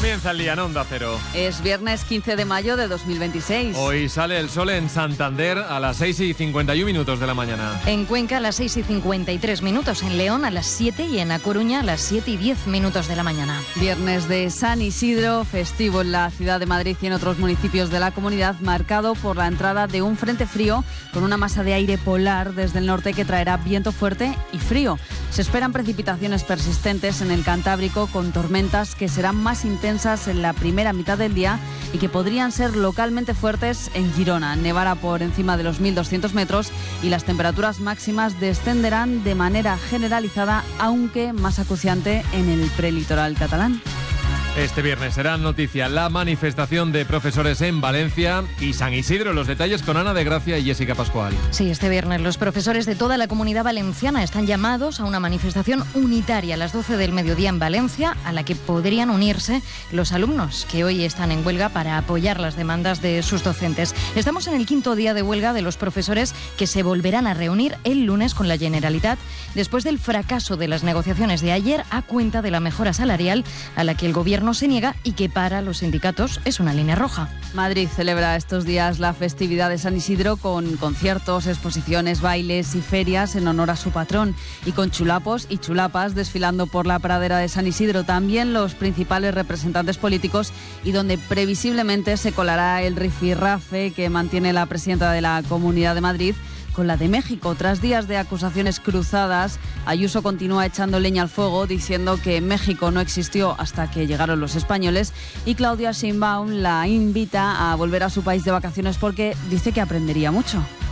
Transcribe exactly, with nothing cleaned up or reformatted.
comienza el día en Onda Cero. Es viernes quince de mayo de dos mil veintiséis. Hoy sale el sol en Santander a las seis y cincuenta y un minutos de la mañana. En Cuenca a las seis y cincuenta y tres minutos, en León a las siete y en A Coruña a las siete y diez minutos de la mañana. Viernes de San Isidro, festivo en la ciudad de Madrid y en otros municipios de la comunidad, marcado por la entrada de un frente frío con una masa de aire polar desde el norte que traerá viento fuerte y frío. Se esperan precipitaciones persistentes en el Cantábrico con tormentas que serán más intensas en la primera mitad del día y que podrían ser localmente fuertes en Girona. Nevará por encima de los mil doscientos metros y las temperaturas máximas descenderán de manera generalizada, aunque más acuciante en el prelitoral catalán. Este viernes será noticia la manifestación de profesores en Valencia y San Isidro. Los detalles con Ana de Gracia y Jessica Pascual. Sí, este viernes los profesores de toda la Comunidad Valenciana están llamados a una manifestación unitaria a las doce del mediodía en Valencia, a la que podrían unirse los alumnos que hoy están en huelga para apoyar las demandas de sus docentes. Estamos en el quinto día de huelga de los profesores, que se volverán a reunir el lunes con la Generalitat después del fracaso de las negociaciones de ayer a cuenta de la mejora salarial a la que el gobierno no se niega y que para los sindicatos es una línea roja. Madrid celebra estos días la festividad de San Isidro con conciertos, exposiciones, bailes y ferias en honor a su patrón, y con chulapos y chulapas desfilando por la pradera de San Isidro. También los principales representantes políticos, y donde previsiblemente se colará el rifirrafe que mantiene la presidenta de la Comunidad de Madrid con la de México. Tras días de acusaciones cruzadas, Ayuso continúa echando leña al fuego, diciendo que México no existió hasta que llegaron los españoles, y Claudia Sheinbaum la invita a volver a su país de vacaciones porque dice que aprendería mucho.